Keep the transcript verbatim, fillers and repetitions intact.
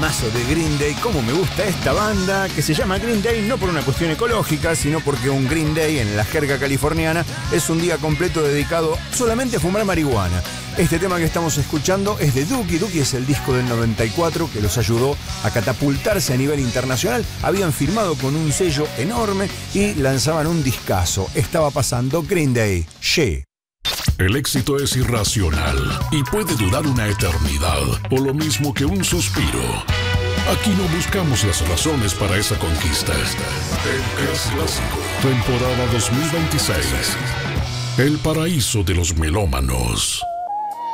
temazo de Green Day. Cómo me gusta esta banda, que se llama Green Day no por una cuestión ecológica, sino porque un Green Day en la jerga californiana es un día completo dedicado solamente a fumar marihuana. Este tema que estamos escuchando es de Dookie. Dookie es el disco del noventa y cuatro que los ayudó a catapultarse a nivel internacional. Habían firmado con un sello enorme y lanzaban un discazo. Estaba pasando Green Day. She. El éxito es irracional y puede durar una eternidad, o lo mismo que un suspiro. Aquí no buscamos las razones para esa conquista. El Clásico, temporada dos mil veintiséis. El paraíso de los melómanos.